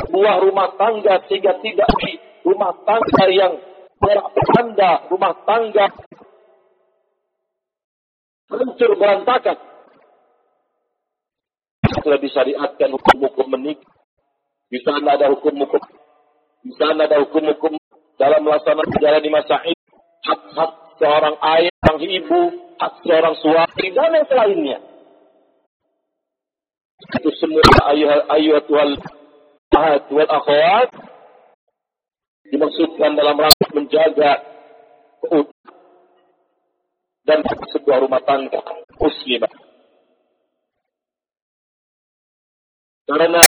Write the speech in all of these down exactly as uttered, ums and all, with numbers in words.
sebuah rumah tangga sehingga tidak di rumah tangga yang porak-poranda, rumah tangga hancur berantakan. Sudah disyariatkan hukum-hukum menikah. Di sana ada hukum-hukum, di sana ada hukum-hukum dalam melaksanakan menjalani masa hidup, hak-hak seorang ayah, seorang ibu, hak seorang suami dan yang lainnya. Itu semua ayat-ayat wal akhwat dimaksudkan dalam rangka menjaga keutuhan dan sebuah rumah tangga muslimah. Karena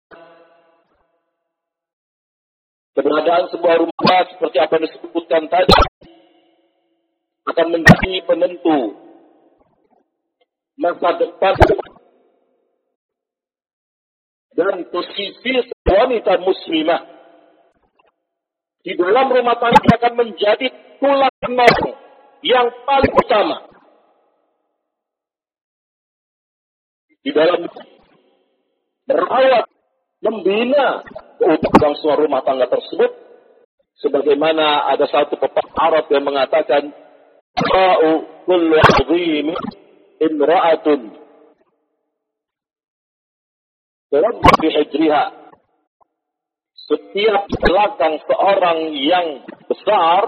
keberadaan sebuah rumah seperti apa yang disebutkan tadi akan menjadi penentu masa depan dan posisi wanita muslimah di dalam rumah tangga akan menjadi tulang punggung yang paling utama di dalam merawat, membina keutuhan suatu rumah tangga tersebut, sebagaimana ada satu pepatah Arab yang mengatakan, "Ra'u kullu 'azim imra'atun terabba fi hijriha." Setiap belakang seorang yang besar,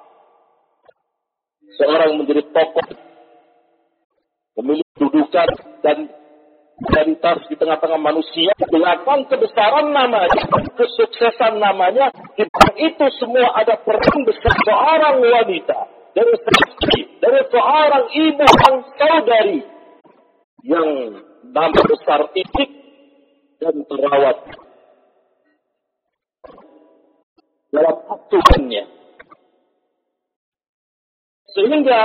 seorang menjadi tokoh, memiliki kedudukan dan kualitas di tengah-tengah manusia, belakang kebesaran namanya, kesuksesan namanya, di belakang itu semua ada peran besar seorang wanita, dari istri, dari seorang ibu dan saudari yang nama besar itik dan terawat dalam asuhannya. Sehingga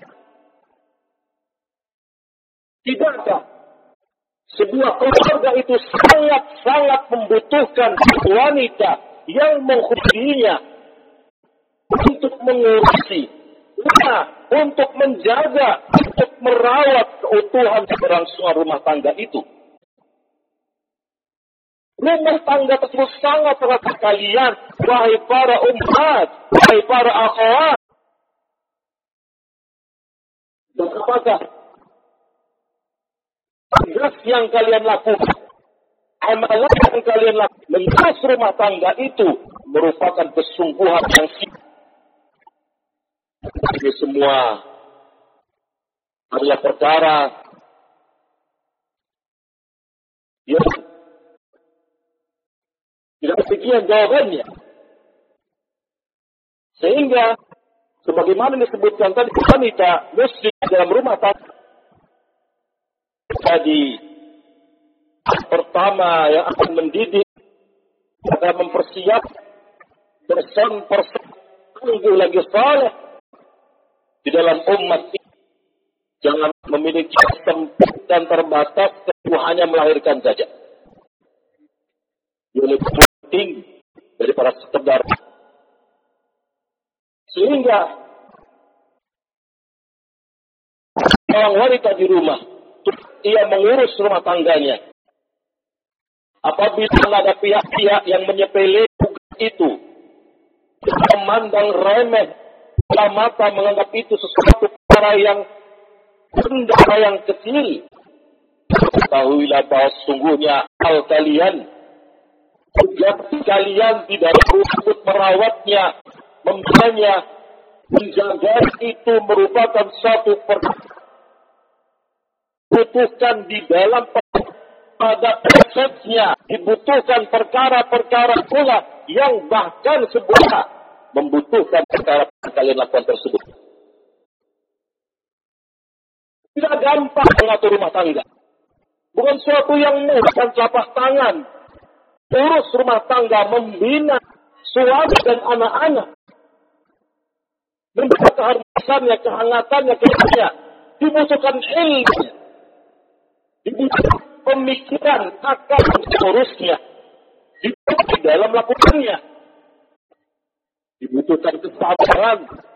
tidakkah sebuah keluarga itu sangat-sangat membutuhkan wanita yang menghukumnya untuk mengurusi, nah, untuk menjaga, untuk merawat keutuhan keberlangsungan rumah tangga itu. Rumah tangga tersebut sangat erat kalian, wahai para ummat, wahai para akhwat. Dan apakah tugas yang kalian lakukan, amalan yang kalian lakukan, mengurus rumah tangga itu merupakan kesungguhan yang sifat. Ini semua adalah perkara yang tidak sekian jawabannya. Sehingga sebagaimana disebutkan tadi, wanita muslim dalam rumah tangga jadi pertama yang akan mendidik, akan mempersiapkan person-person tangguh lagi saleh di dalam umat ini. Jangan memiliki sempit dan terbatas, itu hanya melahirkan saja. Yang lebih penting daripada sekedar. Sehingga seorang wanita di rumah, ia mengurus rumah tangganya. Apabila ada pihak-pihak yang menyepelekan tugas itu, memandang remeh, mata menganggap itu sesuatu perkara yang rendah, yang kecil, ketahuilah bahwa sungguhnya hal kalian, tugas kalian tidak perlu merawatnya, membelanya, menjaga itu merupakan suatu perkara dibutuhkan di dalam pada prosesnya, dibutuhkan perkara-perkara pula yang bahkan sebuah membutuhkan perkara yang kalian lakukan tersebut. Tidak gampang mengatur rumah tangga. Bukan suatu yang mudah dan telapak tangan. Urus rumah tangga, membina suami dan anak-anak. Menjaga keharmonisannya, kehangatannya, kehangatannya. Dibutuhkan ilmu. Dibutuhkan pemikiran akan mengurusnya. Dibutuhkan di dalam lakukannya. Dibutuhkan kesabaran